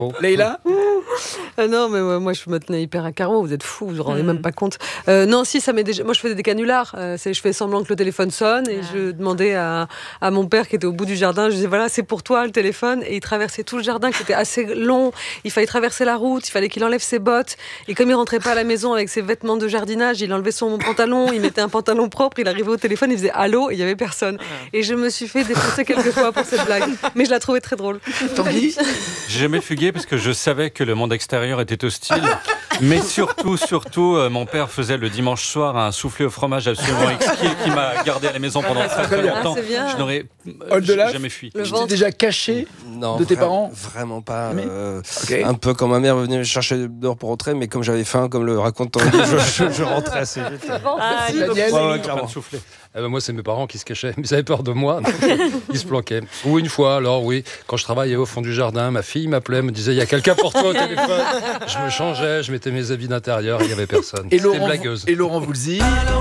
Leïla? Non, mais moi je me tenais hyper à carreau, vous êtes fous, vous vous rendez même pas compte. Non, si, ça m'est déjà. Moi je faisais des canulars, je fais semblant que le téléphone sonne et je demandais à mon père qui était au bout du jardin, je disais voilà, c'est pour toi le téléphone, et il traversait tout le jardin qui était assez long, il fallait traverser la route, il fallait qu'il enlève ses bottes, et comme il rentrait pas à la maison avec ses vêtements de jardinage, il enlevait son pantalon, il mettait un pantalon propre, il arrivait au téléphone, il faisait allô, et il y avait personne. Et je me suis fait défoncer quelques fois pour cette blague, mais je la trouvais très drôle. Tanguy? J'ai jamais fugué parce que je savais que le monde extérieur était hostile. Mais surtout, mon père faisait le dimanche soir un soufflé au fromage absolument exquis qui m'a gardé à la maison pendant très longtemps. Je n'aurais jamais fui. Tu t'es déjà caché de tes parents? Vraiment pas. Okay. Un peu quand ma mère venait me chercher dehors pour rentrer, mais comme j'avais faim, comme le raconte Tanguy, je rentrais assez vite. Clairement. Moi, c'est mes parents qui se cachaient. Ils avaient peur de moi, donc ils se planquaient. Ou une fois, alors oui, quand je travaillais au fond du jardin, ma fille m'appelait, me disait il y a quelqu'un pour toi au téléphone. Je me changeais, je mettais mes habits d'intérieur, il n'y avait personne. C'était blagueuse. Et Laurent Voulzy?